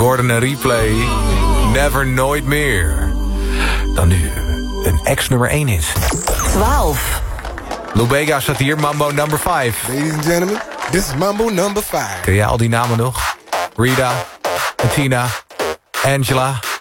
hoorde een replay. Never, nooit meer. Dan nu een ex-nummer 1 is. 12. Lou Bega staat hier, Mambo number 5. Ladies and gentlemen, this is Mambo number 5. Ken jij al die namen nog? Rita, Tina, Angela...